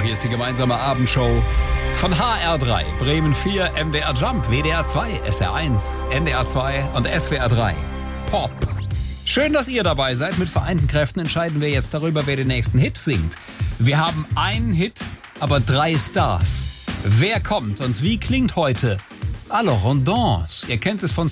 Hier ist die gemeinsame Abendshow von HR3, Bremen 4, MDR Jump, WDR 2, SR1, NDR 2 und SWR 3. Pop. Schön, dass ihr dabei seid. Mit vereinten Kräften entscheiden wir jetzt darüber, wer den nächsten Hit singt. Wir haben einen Hit, aber 3 Stars. Wer kommt und wie klingt heute? Alors on danse. Ihr kennt es von